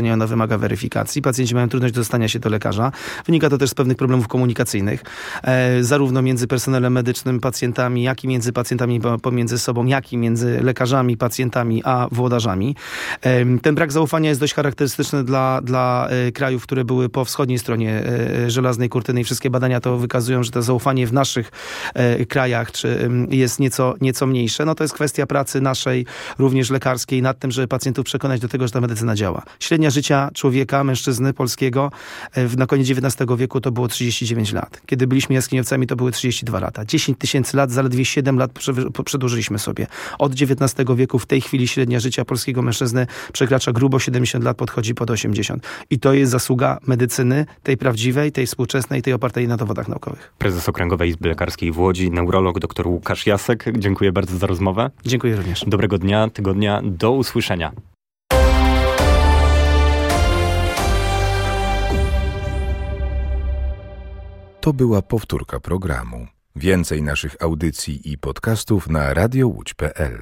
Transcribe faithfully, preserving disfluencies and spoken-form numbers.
Ona wymaga weryfikacji. Pacjenci mają trudność dostania się do lekarza. Wynika to też z pewnych problemów komunikacyjnych, e, zarówno między personelem medycznym, pacjentami, jak i między pacjentami pomiędzy sobą, jak i między lekarzami, pacjentami, a włodarzami. E, ten brak zaufania jest dość charakterystyczny dla, dla e, krajów, które były po wschodniej stronie e, żelaznej kurtyny i wszystkie badania to wykazują, że to zaufanie w naszych e, krajach czy, e, jest nieco, nieco mniejsze. No to jest kwestia pracy naszej, również lekarskiej, nad tym, żeby pacjentów przekonać do tego, że ta medycyna działa. Średnia życia człowieka, mężczyzny polskiego w, na koniec dziewiętnastego wieku to było trzydzieści dziewięć lat. Kiedy byliśmy jaskiniowcami, to były trzydzieści dwa lata. dziesięć tysięcy lat, zaledwie siedem lat przedłużyliśmy sobie. Od dziewiętnastego wieku w tej chwili średnia życia polskiego mężczyzny przekracza grubo siedemdziesiąt lat, podchodzi pod osiemdziesiąt. I to jest zasługa medycyny, tej prawdziwej, tej współczesnej, tej opartej na dowodach naukowych. Prezes Okręgowej Izby Lekarskiej w Łodzi, neurolog dr Łukasz Jasek. Dziękuję bardzo za rozmowę. Dziękuję również. Dobrego dnia, tygodnia, do usłyszenia. To była powtórka programu. Więcej naszych audycji i podcastów na radio łódź kropka pe el.